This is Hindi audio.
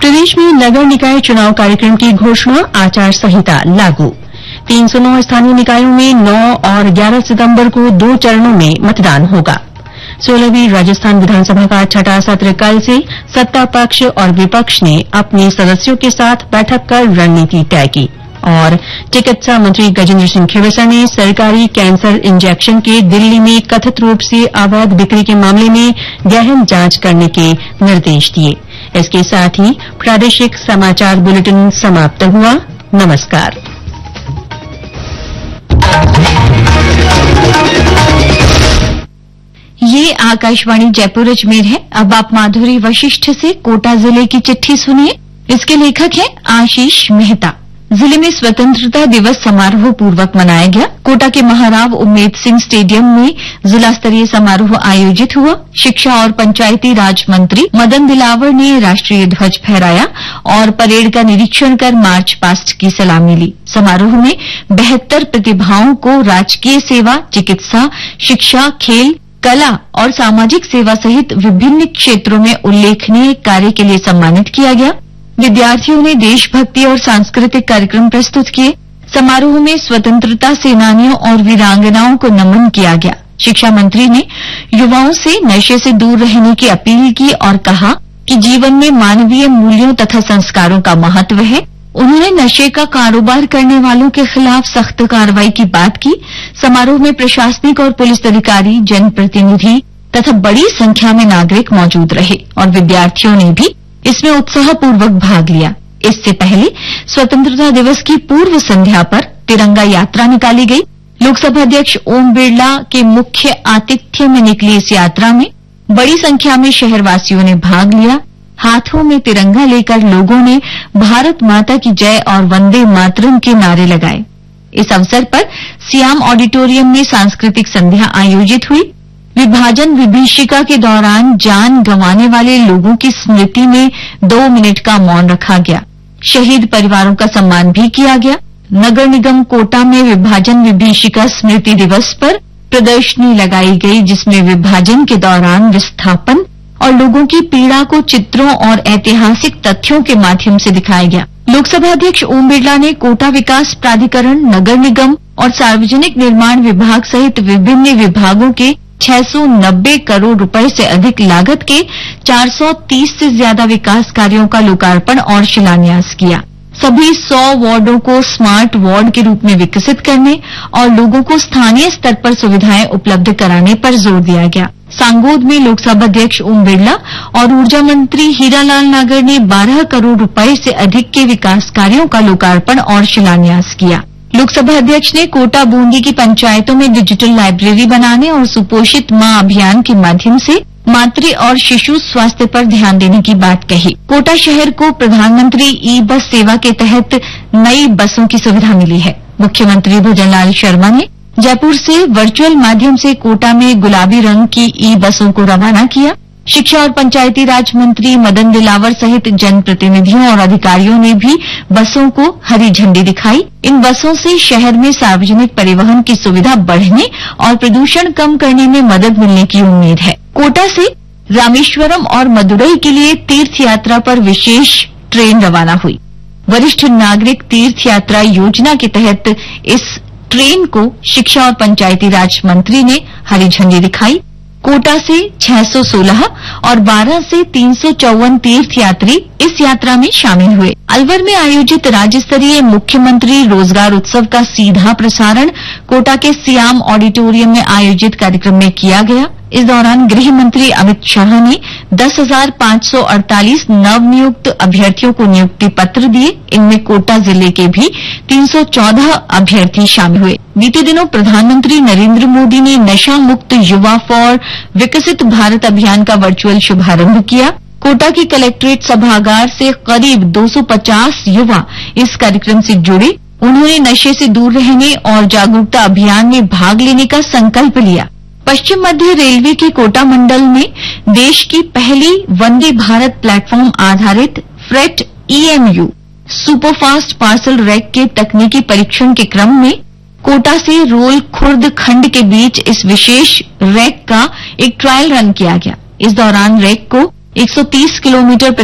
प्रदेश में नगर निकाय चुनाव कार्यक्रम की घोषणा, आचार संहिता लागू। 309 स्थानीय निकायों में 9 और 11 सितंबर को 2 चरणों में मतदान होगा। 16वीं राजस्थान विधानसभा का छठा सत्र कल से सत्ता पक्ष और विपक्ष ने अपने सदस्यों के साथ बैठक कर रणनीति तय की। और चिकित्सा मंत्री गजेंद्र सिंह खींवसर ने सरकारी कैंसर इंजेक्शन के दिल्ली में कथित रूप से अवैध बिक्री के मामले में गहन जांच करने के निर्देश दिए। इसके साथ ही प्रादेशिक समाचार बुलेटिन समाप्त हुआ। नमस्कार। ये आकाशवाणी जयपुर अजमेर है। अब आप माधुरी वशिष्ठ से कोटा जिले की चिट्ठी सुनिए। इसके लेखक हैं आशीष मेहता। जिले में स्वतंत्रता दिवस समारोह पूर्वक मनाया गया। कोटा के महाराव उम्मेद सिंह स्टेडियम में जिला स्तरीय समारोह आयोजित हुआ। शिक्षा और पंचायती राज मंत्री मदन दिलावर ने राष्ट्रीय ध्वज फहराया और परेड का निरीक्षण कर मार्च पास्ट की सलामी ली। समारोह में 72 प्रतिभाओं को राजकीय सेवा, चिकित्सा, शिक्षा, खेल, कला और सामाजिक सेवा सहित विभिन्न क्षेत्रों में उल्लेखनीय कार्य के लिए सम्मानित किया गया। विद्यार्थियों ने देशभक्ति और सांस्कृतिक कार्यक्रम प्रस्तुत किए। समारोह में स्वतंत्रता सेनानियों और वीरांगनाओं को नमन किया गया। शिक्षा मंत्री ने युवाओं से नशे से दूर रहने की अपील की और कहा कि जीवन में मानवीय मूल्यों तथा संस्कारों का महत्व है। उन्होंने नशे का कारोबार करने वालों के खिलाफ सख्त कार्रवाई की बात की। समारोह में प्रशासनिक और पुलिस अधिकारी, जनप्रतिनिधि तथा बड़ी संख्या में नागरिक मौजूद रहे और विद्यार्थियों ने भी इसमें उत्साहपूर्वक भाग लिया। इससे पहले स्वतंत्रता दिवस की पूर्व संध्या पर तिरंगा यात्रा निकाली गई। लोकसभा अध्यक्ष ओम बिरला के मुख्य आतिथ्य में निकली इस यात्रा में बड़ी संख्या में शहरवासियों ने भाग लिया। हाथों में तिरंगा लेकर लोगों ने भारत माता की जय और वंदे मातरम के नारे लगाए। इस अवसर पर सियाम ऑडिटोरियम में सांस्कृतिक संध्या आयोजित हुई। विभाजन विभीषिका के दौरान जान गंवाने वाले लोगों की स्मृति में 2 मिनट का मौन रखा गया। शहीद परिवारों का सम्मान भी किया गया। नगर निगम कोटा में विभाजन विभीषिका स्मृति दिवस पर प्रदर्शनी लगाई गई, जिसमें विभाजन के दौरान विस्थापन और लोगों की पीड़ा को चित्रों और ऐतिहासिक तथ्यों के माध्यम से दिखाया गया। लोकसभा अध्यक्ष ओम बिरला ने कोटा विकास प्राधिकरण, नगर निगम और सार्वजनिक निर्माण विभाग सहित विभिन्न विभागों के 690 करोड़ रुपए से अधिक लागत के 430 से ज्यादा विकास कार्यों का लोकार्पण और शिलान्यास किया। सभी 100 वार्डों को स्मार्ट वार्ड के रूप में विकसित करने और लोगों को स्थानीय स्तर पर सुविधाएं उपलब्ध कराने पर जोर दिया गया। सांगोद में लोकसभा अध्यक्ष ओम बिरला और ऊर्जा मंत्री हीरालाल नागर ने 12 करोड़ रुपए से अधिक के विकास कार्यों का लोकार्पण और शिलान्यास किया। लोकसभा अध्यक्ष ने कोटा बूंदी की पंचायतों में डिजिटल लाइब्रेरी बनाने और सुपोषित मां अभियान के माध्यम से मातृ और शिशु स्वास्थ्य पर ध्यान देने की बात कही। कोटा शहर को प्रधानमंत्री ई बस सेवा के तहत नई बसों की सुविधा मिली है। मुख्यमंत्री भजनलाल शर्मा ने जयपुर से वर्चुअल माध्यम से कोटा में गुलाबी रंग की ई बसों को रवाना किया। शिक्षा और पंचायती राज मंत्री मदन दिलावर सहित जनप्रतिनिधियों और अधिकारियों ने भी बसों को हरी झंडी दिखाई। इन बसों से शहर में सार्वजनिक परिवहन की सुविधा बढ़ने और प्रदूषण कम करने में मदद मिलने की उम्मीद है। कोटा से रामेश्वरम और मदुरई के लिए तीर्थ यात्रा पर विशेष ट्रेन रवाना हुई। वरिष्ठ नागरिक तीर्थ यात्रा योजना के तहत इस ट्रेन को शिक्षा और पंचायती राज मंत्री ने हरी झंडी दिखाई। कोटा से 616 और 12 से 354 तीर्थ यात्री इस यात्रा में शामिल हुए। अलवर में आयोजित राज्य स्तरीय मुख्यमंत्री रोजगार उत्सव का सीधा प्रसारण कोटा के सियाम ऑडिटोरियम में आयोजित कार्यक्रम में किया गया। इस दौरान गृह मंत्री अमित शाह ने 10,548 नवनियुक्त अभ्यर्थियों को नियुक्ति पत्र दिए। इनमें कोटा जिले के भी 314 अभ्यर्थी शामिल हुए। बीते दिनों प्रधानमंत्री नरेंद्र मोदी ने नशा मुक्त युवा फॉर विकसित भारत अभियान का वर्चुअल शुभारंभ किया। कोटा की कलेक्ट्रेट सभागार से करीब 250 युवा इस कार्यक्रम से जुड़े। उन्होंने नशे से दूर रहने और जागरूकता अभियान में भाग लेने का संकल्प लिया। पश्चिम मध्य रेलवे के कोटा मंडल में देश की पहली वंदे भारत प्लेटफॉर्म आधारित freight EMU superfast parcel rack के तकनीकी परीक्षण के क्रम में कोटा से रोल खुर्द खंड के बीच इस विशेष रैक का एक ट्रायल रन किया गया। इस दौरान रैक को 130 किलोमीटर